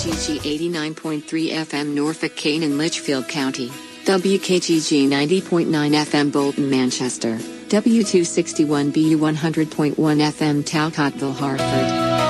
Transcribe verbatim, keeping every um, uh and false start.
G G eighty-nine point three F M Norfolk, Kane and Litchfield County, W K G G ninety point nine F M Bolton, Manchester, W two sixty-one B U one hundred point one F M Talcottville, Hartford.